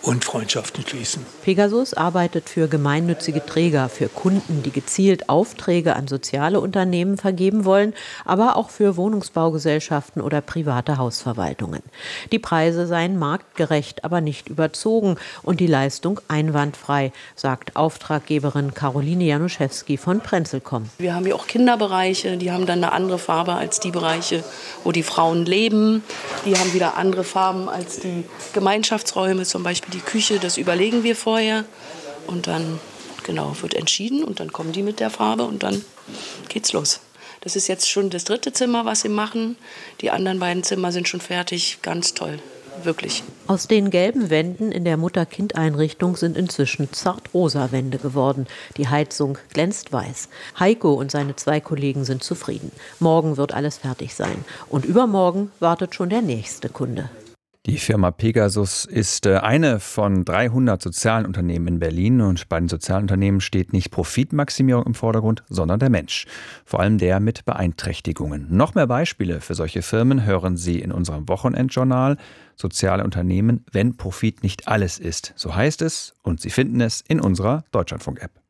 und Freundschaften schließen. Pegasus arbeitet für gemeinnützige Träger, für Kunden, die gezielt Aufträge an soziale Unternehmen vergeben wollen, aber auch für Wohnungsbaugesellschaften oder private Hausverwaltungen. Die Preise seien marktgerecht, aber nicht überzogen und die Leistung einwandfrei, sagt Auftraggeberin Caroline Januszewski von Prenzelcom. Wir haben ja auch Kinderbereiche, die haben dann eine andere Farbe als die Bereiche, wo die Frauen leben. Die haben wieder andere Farben als die Gemeinschaftsräume, zum Beispiel die Küche, das überlegen wir vorher. Und dann wird entschieden und dann kommen die mit der Farbe und dann geht's los. Das ist jetzt schon das 3. Zimmer, was sie machen. Die anderen beiden Zimmer sind schon fertig. Ganz toll, wirklich. Aus den gelben Wänden in der Mutter-Kind-Einrichtung sind inzwischen zartrosa Wände geworden. Die Heizung glänzt weiß. Heiko und seine 2 Kollegen sind zufrieden. Morgen wird alles fertig sein. Und übermorgen wartet schon der nächste Kunde. Die Firma Pegasus ist eine von 300 sozialen Unternehmen in Berlin. Und bei den sozialen Unternehmen steht nicht Profitmaximierung im Vordergrund, sondern der Mensch. Vor allem der mit Beeinträchtigungen. Noch mehr Beispiele für solche Firmen hören Sie in unserem Wochenendjournal. Soziale Unternehmen, wenn Profit nicht alles ist. So heißt es und Sie finden es in unserer Deutschlandfunk-App.